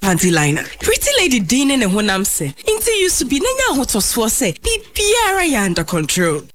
panty liner. Pretty lady Dean and Honam say, Inti used to be Nanya Hotoswa say, Piara under control.